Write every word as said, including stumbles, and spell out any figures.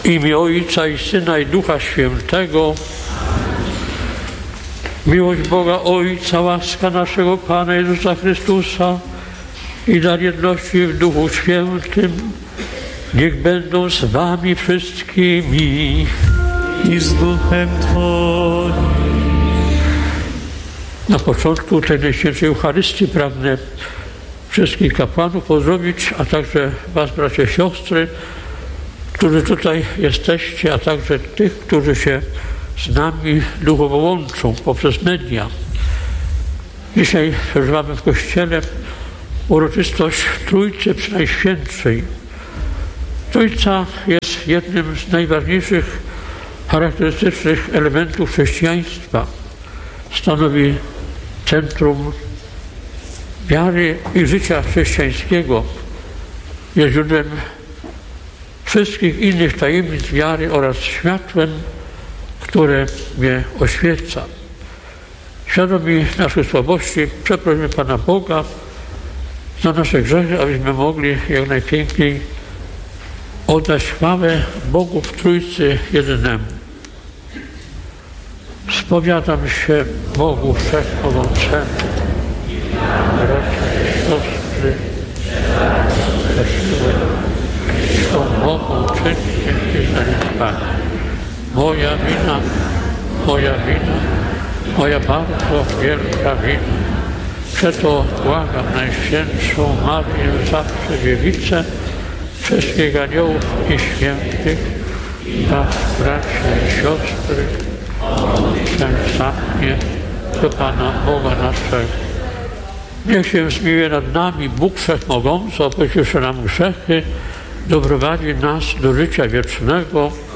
W imię Ojca i Syna i Ducha Świętego. Miłość Boga Ojca, łaska naszego Pana Jezusa Chrystusa i dar jedności w Duchu Świętym niech będą z wami wszystkimi. I z Duchem Twoim. Na początku tej Najświętszej Eucharystii pragnę wszystkich kapłanów pozdrowić, a także was, bracia i siostry, którzy tutaj jesteście, a także tych, którzy się z nami duchowo łączą poprzez media. Dzisiaj przeżywamy w Kościele uroczystość Trójcy Przenajświętszej. Trójca jest jednym z najważniejszych charakterystycznych elementów chrześcijaństwa. Stanowi centrum wiary i życia chrześcijańskiego. Jest źródłem wszystkich innych tajemnic wiary oraz światłem, które mnie oświeca. Świadomi naszych słabości przeprosimy Pana Boga za nasze grzechy, abyśmy mogli jak najpiękniej oddać chwałę Bogu w Trójcy jedynemu. Spowiadam się Bogu Wszechmogącemu, bracia i siostry, co mogą czynić i zaniedbać. Moja wina, moja wina, moja bardzo wielka wina. Przeto błagam Najświętszą Marię, zawsze Dziewicę, wszystkich aniołów i świętych, was, bracia i siostry, szczęśliwie do Pana Boga naszego. Niech się zmiłuje nad nami Bóg Wszechmogący, opuściwszy nam grzechy, doprowadzi nas do życia wiecznego.